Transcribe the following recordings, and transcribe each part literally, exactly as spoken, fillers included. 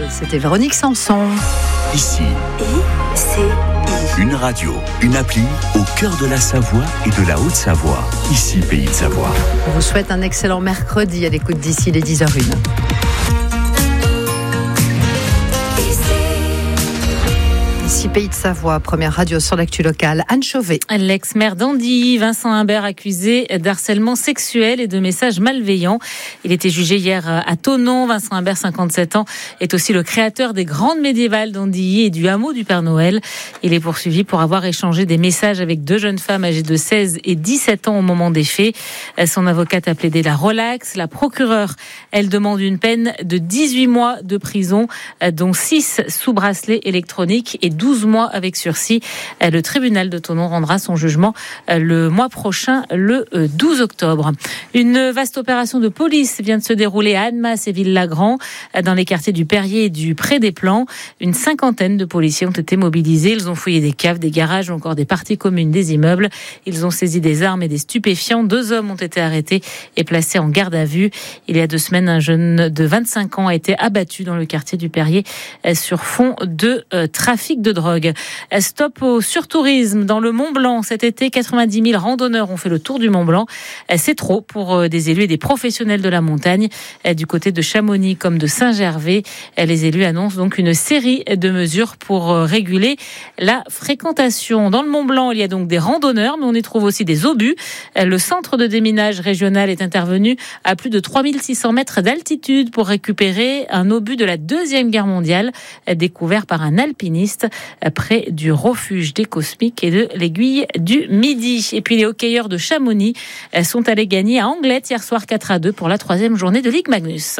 C'était Véronique Sanson. Ici, I C I. une radio, une appli au cœur de la Savoie et de la Haute-Savoie. Ici, Pays de Savoie. On vous souhaite un excellent mercredi à l'écoute d'ici les dix heures une. Ici Pays de Savoie, première radio sur l'actu locale. Anne Chauvet. L'ex-maire d'Andilly, Vincent Humbert, accusé d'harcèlement sexuel et de messages malveillants. Il était jugé hier à Thonon. Vincent Humbert, cinquante-sept ans, est aussi le créateur des Grandes Médiévales d'Andilly et du hameau du Père Noël. Il est poursuivi pour avoir échangé des messages avec deux jeunes femmes âgées de seize et dix-sept ans au moment des faits. Son avocate a plaidé la relaxe. La procureure, elle demande une peine de dix-huit mois de prison, dont six sous bracelet électronique et douze mois avec sursis. Le tribunal de Thonon rendra son jugement le mois prochain, le douze octobre. Une vaste opération de police vient de se dérouler à Annemasse et Ville-Lagrand, dans les quartiers du Perrier et du Pré des Plans. Une cinquantaine de policiers ont été mobilisés. Ils ont fouillé des caves, des garages ou encore des parties communes des immeubles. Ils ont saisi des armes et des stupéfiants. Deux hommes ont été arrêtés et placés en garde à vue. Il y a deux semaines, un jeune de vingt-cinq ans a été abattu dans le quartier du Perrier sur fond de euh, trafic de drogue. Stop au surtourisme dans le Mont-Blanc. Cet été, quatre-vingt-dix mille randonneurs ont fait le tour du Mont-Blanc. C'est trop pour des élus et des professionnels de la montagne. Du côté de Chamonix comme de Saint-Gervais, les élus annoncent donc une série de mesures pour réguler la fréquentation. Dans le Mont-Blanc, il y a donc des randonneurs, mais on y trouve aussi des obus. Le centre de déminage régional est intervenu à plus de trois mille six cents mètres d'altitude pour récupérer un obus de la Deuxième Guerre mondiale, découvert par un alpiniste près du refuge des Cosmiques et de l'Aiguille du Midi. Et puis les hockeyeurs de Chamonix sont allés gagner à Anglet hier soir quatre à deux pour la troisième journée de Ligue Magnus.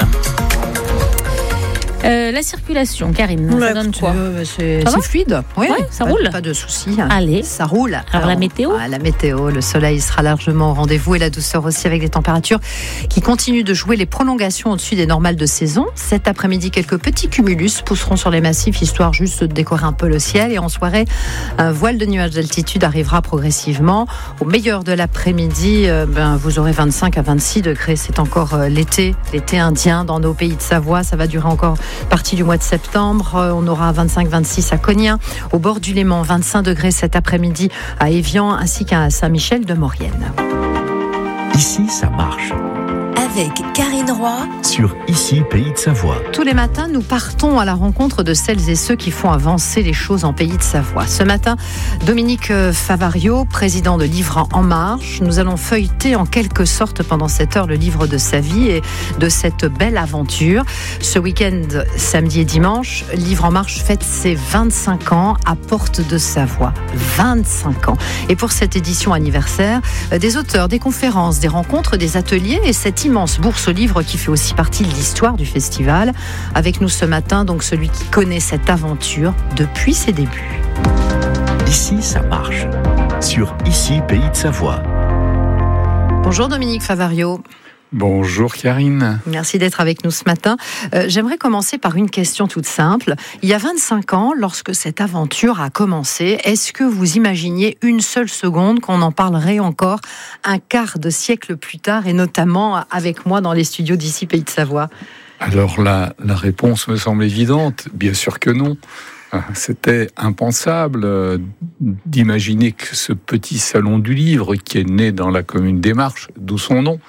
Euh, la circulation, Karine, ouais, ça donne quoi euh, C'est, ça c'est fluide, oui, ouais, ça pas, roule. Pas de soucis. Allez, ça roule. Alors, Alors la météo ah, La météo, le soleil sera largement au rendez-vous et la douceur aussi avec des températures qui continuent de jouer les prolongations au-dessus des normales de saison. Cet après-midi, quelques petits cumulus pousseront sur les massifs histoire juste de décorer un peu le ciel et en soirée, un voile de nuages d'altitude arrivera progressivement. Au meilleur de l'après-midi, euh, ben, vous aurez vingt-cinq à vingt-six degrés. C'est encore euh, l'été, l'été indien dans nos pays de Savoie. Ça va durer encore partie du mois de septembre. On aura vingt-cinq à vingt-six à Cognin, au bord du Léman, vingt-cinq degrés cet après-midi à Évian ainsi qu'à Saint-Michel-de-Maurienne. Ici, ça marche. Avec Karine Roy sur Ici, Pays de Savoie. Tous les matins, nous partons à la rencontre de celles et ceux qui font avancer les choses en Pays de Savoie. Ce matin, Dominique Favario, président de Livre en Marche. Nous allons feuilleter en quelque sorte pendant cette heure le livre de sa vie et de cette belle aventure. Ce week-end, samedi et dimanche, Livre en Marche fête ses vingt-cinq ans à Porte de Savoie. vingt-cinq ans. Et pour cette édition anniversaire, des auteurs, des conférences, des rencontres, des ateliers et cette immense bourse au livre qui fait aussi partie de l'histoire du festival. Avec nous ce matin, donc celui qui connaît cette aventure depuis ses débuts. Ici, ça marche. Sur Ici, Pays de Savoie. Bonjour Dominique Favario. Bonjour Karine. Merci d'être avec nous ce matin. Euh, j'aimerais commencer par une question toute simple. Il y a vingt-cinq ans, lorsque cette aventure a commencé, est-ce que vous imaginiez une seule seconde qu'on en parlerait encore un quart de siècle plus tard, et notamment avec moi dans les studios d'Ici Pays de Savoie ? Alors la, la réponse me semble évidente. Bien sûr que non. C'était impensable d'imaginer que ce petit salon du livre, qui est né dans la commune des Marches, d'où son nom,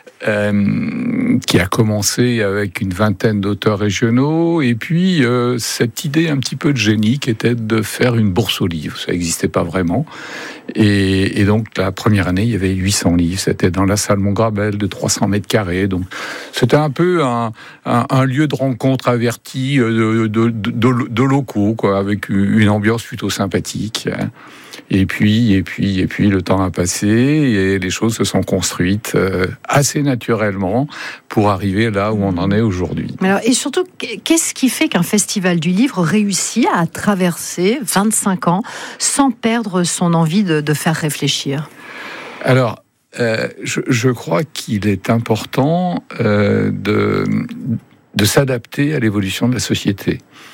Euh, qui a commencé avec une vingtaine d'auteurs régionaux, et puis euh, cette idée un petit peu de génie qui était de faire une bourse aux livres. Ça n'existait pas vraiment. Et, et donc la première année, il y avait huit cents livres. C'était dans la salle Montgrabel de trois cents mètres carrés. Donc c'était un peu un, un, un lieu de rencontre averti de, de, de, de, de locaux, quoi, avec une ambiance plutôt sympathique. Et puis, et puis, et puis, le temps a passé et les choses se sont construites euh, assez naturellement pour arriver là où on en est aujourd'hui. Alors, et surtout, qu'est-ce qui fait qu'un festival du livre réussit à traverser vingt-cinq ans sans perdre son envie de, de faire réfléchir ? Alors, euh, je, je crois qu'il est important euh, de, de s'adapter à l'évolution de la société.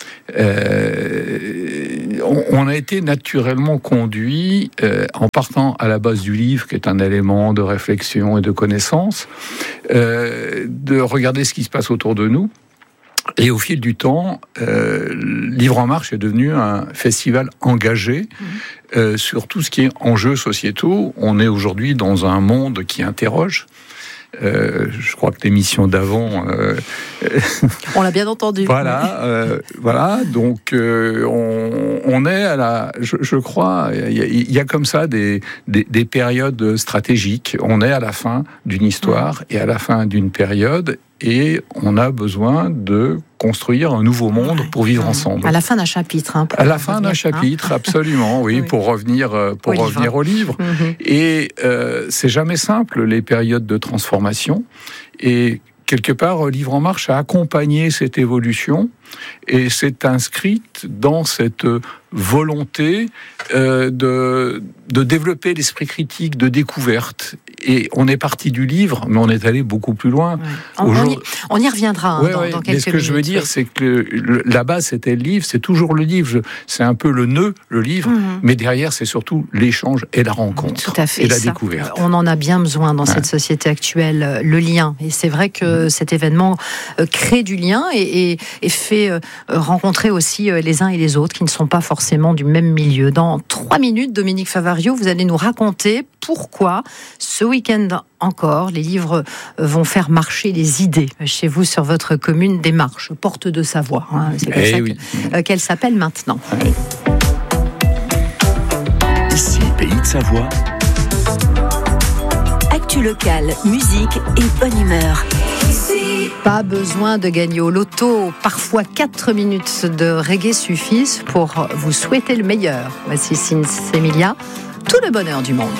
Euh, on, on a été naturellement conduit, euh, en partant à la base du livre, qui est un élément de réflexion et de connaissance, euh, de regarder ce qui se passe autour de nous, Et au fil du temps, euh, Livre en Marche est devenu un festival engagé mmh. euh, sur tout ce qui est enjeux sociétaux. On est aujourd'hui dans un monde qui interroge. Euh, je crois que l'émission d'avant... Euh, on l'a bien entendu. Voilà, euh, voilà. Donc, euh, on, on est à la... Je, je crois, il y, y, y a comme ça des, des, des périodes stratégiques. On est à la fin d'une histoire et à la fin d'une période, et on a besoin de construire un nouveau monde pour vivre ensemble. À la fin d'un chapitre. Hein, à la fin d'un chapitre, hein. Absolument, oui, oui, pour revenir, pour au revenir livre. au livre. Mm-hmm. Et euh, c'est jamais simple, les périodes de transformation. Et quelque part, Livre en Marche a accompagné cette évolution et s'est inscrite dans cette volonté euh, de, de développer l'esprit critique, de découverte. Et on est parti du livre, mais on est allé beaucoup plus loin. Ouais. On, on, y, on y reviendra hein, ouais, dans, ouais. dans quelques minutes. Mais ce que minutes, je veux dire, oui. c'est que le, le, la base, c'était le livre, c'est toujours le livre. C'est un peu le nœud, le livre, mmh. mais derrière, c'est surtout l'échange et la rencontre. Tout à fait, et la ça. découverte. On en a bien besoin dans ouais. cette société actuelle, le lien. Et c'est vrai que mmh. cet événement crée du lien et, et, et fait rencontrer aussi les uns et les autres qui ne sont pas forcément du même milieu. Dans trois minutes, Dominique Favario, vous allez nous raconter pourquoi ce week-end encore, les livres vont faire marcher les idées chez vous sur votre commune des Marches, porte de Savoie. Hein, c'est comme eh ça oui. que, euh, qu'elle s'appelle maintenant. Ouais. Ici, Pays de Savoie. Actu locale, musique et bonne humeur. Pas besoin de gagner au loto. Parfois, quatre minutes de reggae suffisent pour vous souhaiter le meilleur. Voici Sinsemilia, tout le bonheur du monde.